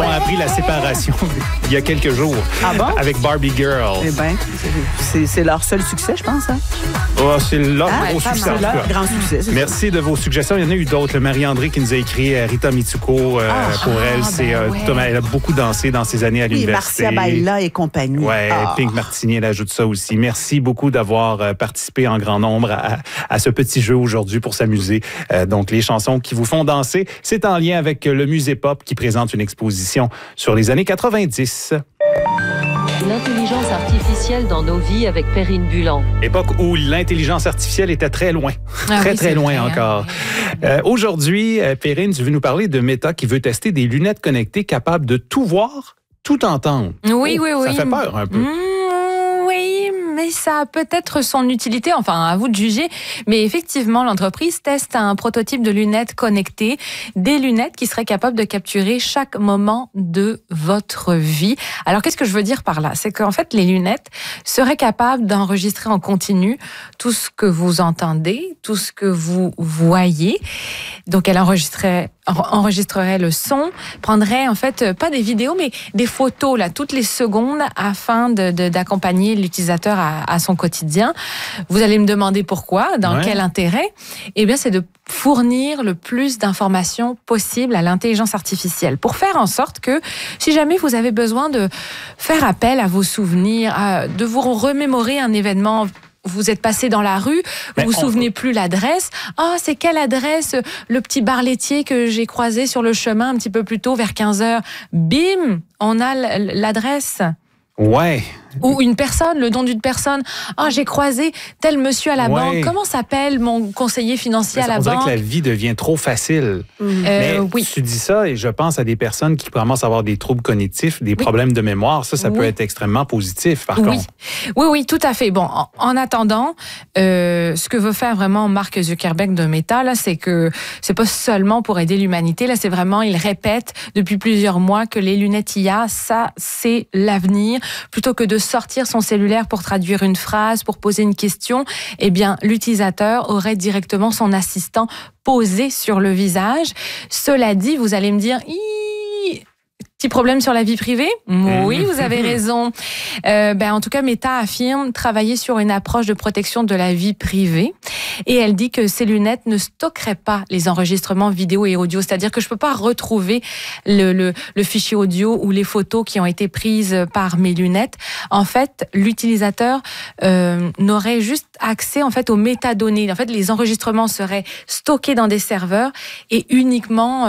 ont appris la séparation il y a quelques jours. Ah bon? Avec Barbie Girl. Eh bien, c'est leur seul succès, je pense. Hein? Oh, c'est leur gros succès. C'est leur grand succès. Merci de vos suggestions. Il y en a eu d'autres. Marie-André qui nous a écrit Rita Mitsuko. Pour elle, elle a beaucoup dansé dans ses années à l'université. Marcia Baila et compagnie. Ouais, Pink Martini, elle ajoute ça aussi. Merci beaucoup d'avoir participé en grand nombre à ce petit jeu aujourd'hui pour s'amuser. Donc, les chansons qui vous font danser, c'est en lien avec le Musée Pop qui présente une exposition sur les années 90. L'intelligence artificielle dans nos vies avec Perrine Bulan. Époque où l'intelligence artificielle était très loin. Très loin encore. Aujourd'hui, Perrine, tu veux nous parler de Meta qui veut tester des lunettes connectées capables de tout voir, tout entendre. Oui. Ça fait peur un peu. Oui, mais ça a peut-être son utilité, enfin à vous de juger. Mais effectivement, l'entreprise teste un prototype de lunettes connectées, des lunettes qui seraient capables de capturer chaque moment de votre vie. Alors qu'est-ce que je veux dire par là? C'est qu'en fait, les lunettes seraient capables d'enregistrer en continu tout ce que vous entendez, tout ce que vous voyez. Donc elle enregistrerait le son, prendrait en fait pas des vidéos mais des photos là toutes les secondes afin d'accompagner l'utilisateur à son quotidien. Vous allez me demander pourquoi, dans quel intérêt? Eh bien c'est de fournir le plus d'informations possible à l'intelligence artificielle pour faire en sorte que si jamais vous avez besoin de faire appel à vos souvenirs, de vous remémorer un événement. Vous êtes passé dans la rue, vous vous souvenez plus l'adresse. Ah, c'est quelle adresse? Le petit bar laitier que j'ai croisé sur le chemin un petit peu plus tôt, vers 15h. Bim, on a l'adresse. Ouais. Ou une personne, le nom d'une personne. Ah, j'ai croisé tel monsieur à la banque. Comment s'appelle mon conseiller financier à la banque? On dirait que la vie devient trop facile. Mais tu dis ça et je pense à des personnes qui commencent à avoir des troubles cognitifs, des problèmes de mémoire. Ça peut être extrêmement positif, par contre. Oui, tout à fait. Bon, en attendant, ce que veut faire vraiment Mark Zuckerberg de Meta, là, c'est que c'est pas seulement pour aider l'humanité. Là, c'est vraiment, il répète depuis plusieurs mois que les lunettes IA, ça, c'est l'avenir. Plutôt que de sortir son cellulaire pour traduire une phrase, pour poser une question, eh bien, l'utilisateur aurait directement son assistant posé sur le visage. Cela dit, vous allez me dire, petit problème sur la vie privée? Oui, vous avez raison. En tout cas, Meta affirme travailler sur une approche de protection de la vie privée. Et elle dit que ces lunettes ne stockeraient pas les enregistrements vidéo et audio. C'est-à-dire que je peux pas retrouver le fichier audio ou les photos qui ont été prises par mes lunettes. En fait, l'utilisateur n'aurait juste accès en fait aux métadonnées. En fait, les enregistrements seraient stockés dans des serveurs et uniquement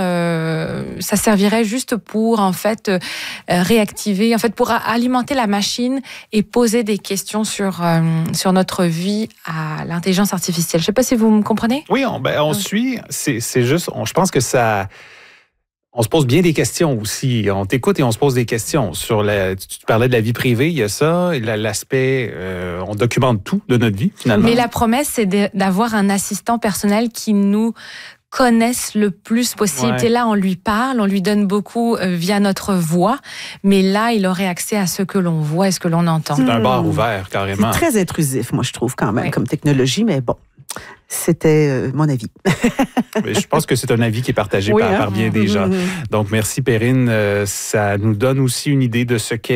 ça servirait juste pour en fait réactiver, en fait pour alimenter la machine et poser des questions sur notre vie à l'intelligence artificielle. Je ne sais pas si vous me comprenez. Oui, on suit. C'est juste, je pense que ça. On se pose bien des questions aussi. On t'écoute et on se pose des questions. Tu parlais de la vie privée, il y a ça, l'aspect, on documente tout de notre vie, finalement. Mais la promesse, c'est d'avoir un assistant personnel qui nous connaisse le plus possible. Ouais. Et là, on lui parle, on lui donne beaucoup via notre voix, mais là, il aurait accès à ce que l'on voit et ce que l'on entend. C'est un bar ouvert, carrément. C'est très intrusif, moi, je trouve, quand même, comme technologie, mais bon. C'était mon avis. Je pense que c'est un avis qui est partagé par bien des gens. Donc, merci Perrine. Ça nous donne aussi une idée de ce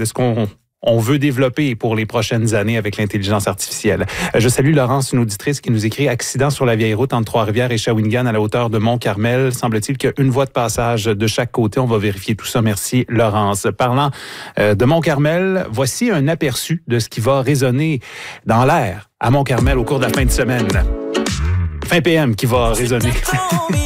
qu'on veut développer pour les prochaines années avec l'intelligence artificielle. Je salue Laurence, une auditrice qui nous écrit « Accident sur la vieille route entre Trois-Rivières et Shawinigan à la hauteur de Mont-Carmel. Semble-t-il qu'il y a une voie de passage de chaque côté. On va vérifier tout ça. Merci Laurence. » Parlant de Mont-Carmel, voici un aperçu de ce qui va résonner dans l'air à Mont-Carmel au cours de la fin de semaine. Fin PM qui va résonner.